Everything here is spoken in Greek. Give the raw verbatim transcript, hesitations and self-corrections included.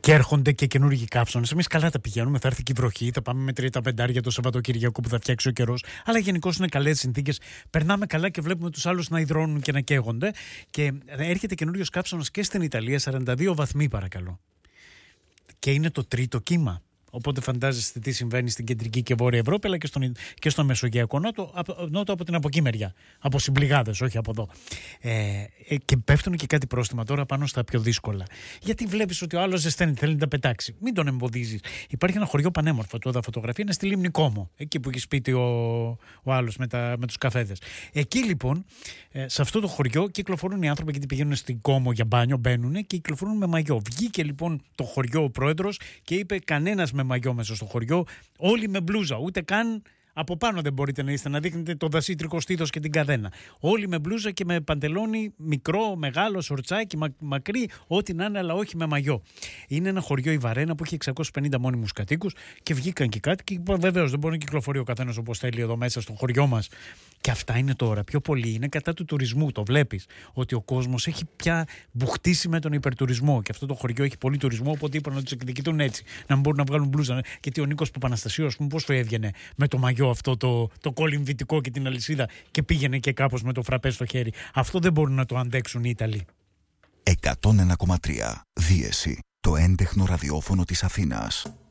και έρχονται και καινούργιοι καύσωνες. Εμείς καλά τα πηγαίνουμε, θα έρθει και η βροχή, θα πάμε με τριάντα πέντε το Σαββατοκύριακο που θα φτιάξει ο καιρός. Αλλά γενικώς είναι καλές συνθήκες. Περνάμε καλά και βλέπουμε τους άλλους να υδρώνουν και να καίγονται. Και έρχεται καινούριος καύσωνας και στην Ιταλία, σαράντα δύο βαθμοί παρακαλώ. Και είναι το τρίτο κύμα. Οπότε φαντάζεστε τι συμβαίνει στην κεντρική και βόρεια Ευρώπη, αλλά και στον, και στο Μεσογειακό νότο, νότο από την από εκεί μεριά. Από συμπληγάδες, όχι από εδώ. Ε, και πέφτουν και κάτι πρόστιμα τώρα πάνω στα πιο δύσκολα. Γιατί βλέπεις ότι ο άλλος ζεσταίνει, θέλει να τα πετάξει. Μην τον εμποδίζεις. Υπάρχει ένα χωριό πανέμορφο, το είδα φωτογραφία, είναι στη Λίμνη Κόμο. Εκεί που έχει σπίτι ο, ο άλλος με, με τους καφέδες. Εκεί λοιπόν, ε, σε αυτό το χωριό κυκλοφορούν οι άνθρωποι γιατί πηγαίνουν στην Κόμο για μπάνιο, μπαίνουν και κυκλοφορούν με μαγιό. Βγήκε λοιπόν το χωριό ο πρόεδρος και είπε κανένας με μαγιό μέσα στο χωριό, όλοι με μπλούζα, ούτε καν από πάνω δεν μπορείτε να είστε, να δείχνετε το δασίτρικο στήθος και την καδένα. Όλοι με μπλούζα και με παντελόνι μικρό, μεγάλο, σορτσάκι, μα, μακρύ, ό,τι να είναι, αλλά όχι με μαγιό. Είναι ένα χωριό η Βαρένα που έχει εξακόσιους πενήντα μόνιμους κατοίκους και βγήκαν και κάτι. Και βεβαίως δεν μπορεί να κυκλοφορεί ο καθένας όπως θέλει εδώ μέσα στο χωριό μας. Και αυτά είναι τώρα. Πιο πολύ είναι κατά του τουρισμού. Το βλέπεις ότι ο κόσμος έχει πια μπουχτίσει με τον υπερτουρισμό. Και αυτό το χωριό έχει πολύ τουρισμό. Οπότε είπαν να τους εκδικητούν έτσι. Να μην μπορούν να βγάλουν μπλούζα. Γιατί ο Νίκος Παπαναστασίου, ας πούμε, πώς το έβγαινε με το μαγιό αυτό το, το κολυμβητικό και την αλυσίδα και πήγαινε και κάπως με το φραπέ στο χέρι. Αυτό δεν μπορούν να το αντέξουν οι Ιταλοί. εκατόν ένα κόμμα τρία Δίεση. Το έντεχνο ραδιόφωνο της Αθήνας.